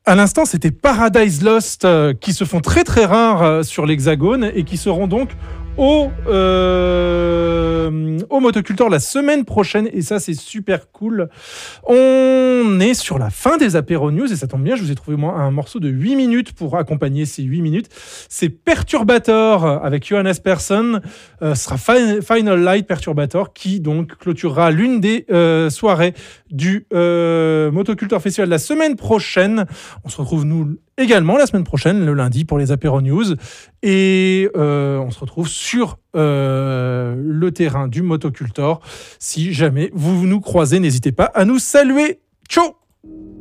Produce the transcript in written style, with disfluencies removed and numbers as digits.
À l'instant, c'était Paradise Lost qui se font très très rares sur l'Hexagone et qui seront donc au Motocultor la semaine prochaine, et ça c'est super cool. On est sur la fin des apéro news et ça tombe bien, je vous ai trouvé moi un morceau de 8 minutes pour accompagner ces 8 minutes. C'est Perturbator avec Johannes Persson, sera Final Light Perturbator qui donc clôturera l'une des soirées du Motocultor Festival la semaine prochaine. On se retrouve nous également la semaine prochaine, le lundi, pour les apéro news. Et on se retrouve sur le terrain du Motocultor. Si jamais vous nous croisez, n'hésitez pas à nous saluer. Ciao!